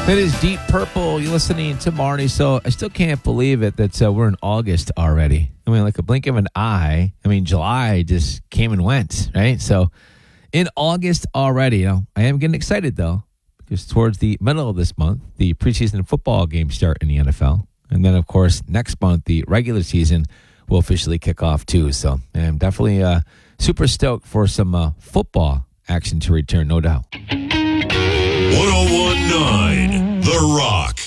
That is Deep Purple. You're listening to Marty. So I still can't believe it that we're in August already. I mean, like a blink of an eye. I mean, July just came and went, right? So in August already, I am getting excited, though, because towards the middle of this month, the preseason football games start in the NFL. And then, of course, next month, the regular season will officially kick off, too. So I'm definitely super stoked for some football action to return, no doubt. 1019 The Rock.